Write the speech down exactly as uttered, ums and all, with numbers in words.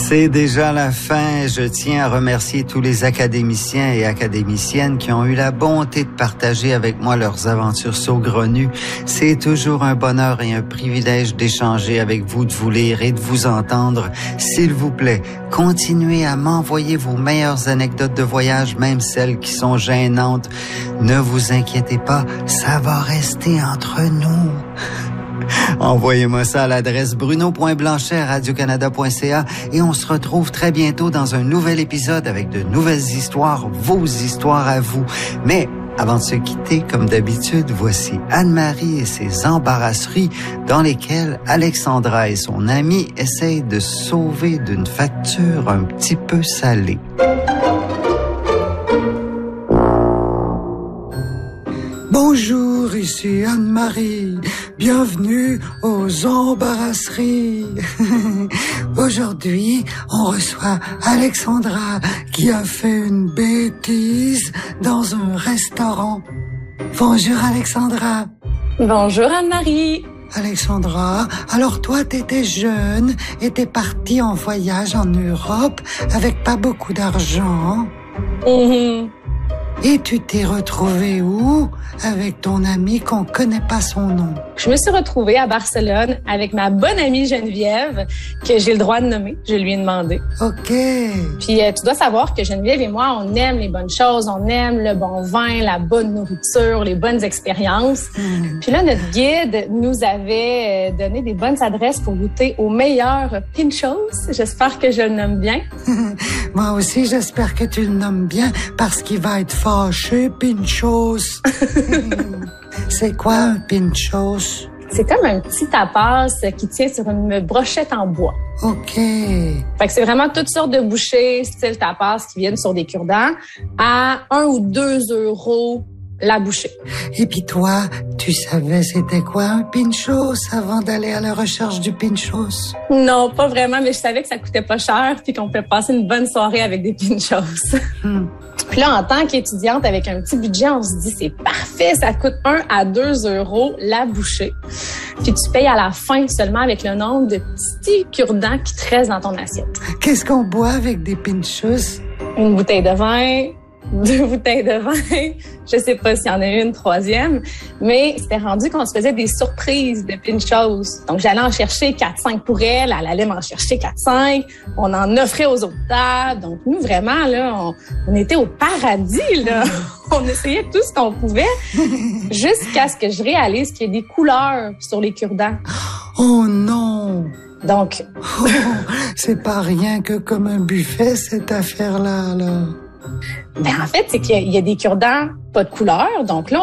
C'est déjà la fin. Je tiens à remercier tous les académiciens et académiciennes qui ont eu la bonté de partager avec moi leurs aventures saugrenues. C'est toujours un bonheur et un privilège d'échanger avec vous, de vous lire et de vous entendre. S'il vous plaît, continuez à m'envoyer vos meilleures anecdotes de voyage, même celles qui sont gênantes. Ne vous inquiétez pas, ça va rester entre nous. Envoyez-moi ça à l'adresse bruno point blanchet à radio canada point c a et on se retrouve très bientôt dans un nouvel épisode avec de nouvelles histoires, vos histoires à vous. Mais avant de se quitter, comme d'habitude, voici Anne-Marie et ses embarrasseries dans lesquelles Alexandra et son amie essayent de sauver d'une facture un petit peu salée. Bonjour, ici Anne-Marie. Bienvenue aux embarrasseries. Aujourd'hui, on reçoit Alexandra qui a fait une bêtise dans un restaurant. Bonjour Alexandra. Bonjour Anne-Marie. Alexandra, alors toi t'étais jeune et t'es partie en voyage en Europe avec pas beaucoup d'argent. Mm-hmm. Et tu t'es retrouvée où avec ton ami qu'on connaît pas son nom? Je me suis retrouvée à Barcelone avec ma bonne amie Geneviève, que j'ai le droit de nommer. Je lui ai demandé. OK. Puis euh, tu dois savoir que Geneviève et moi, on aime les bonnes choses, on aime le bon vin, la bonne nourriture, les bonnes expériences. Mm. Puis là, notre guide nous avait donné des bonnes adresses pour goûter aux meilleurs pinchos. J'espère que je le nomme bien. Moi aussi, j'espère que tu le nommes bien parce qu'il va être fâché, pinchos. C'est quoi un pinchos? C'est comme un petit tapas qui tient sur une brochette en bois. OK. Fait que c'est vraiment toutes sortes de bouchées, style tapas, qui viennent sur des cure-dents à un ou deux euros la bouchée. Et puis toi, tu savais c'était quoi un pinchos avant d'aller à la recherche du pinchos? Non, pas vraiment, mais je savais que ça coûtait pas cher puis qu'on pouvait passer une bonne soirée avec des pinchos. Hmm. Puis là, en tant qu'étudiante avec un petit budget, on se dit c'est parfait, ça coûte un à deux euros la bouchée. Puis tu payes à la fin seulement avec le nombre de petits cure-dents qui te restent dans ton assiette. Qu'est-ce qu'on boit avec des pinchos? Une bouteille de vin, deux bouteilles de vin, je sais pas s'il y en a une troisième, mais c'était rendu qu'on se faisait des surprises de pinchos. Donc j'allais en chercher quatre cinq pour elle, elle allait m'en chercher quatre cinq, on en offrait aux autres tables. Donc nous vraiment là, on, on était au paradis là. On essayait tout ce qu'on pouvait jusqu'à ce que je réalise qu'il y a des couleurs sur les cure-dents. Oh non. Donc oh, c'est pas rien que comme un buffet cette affaire-là là. Ben en fait, c'est qu'il y a, il y a des cure-dents pas de couleur. Donc là,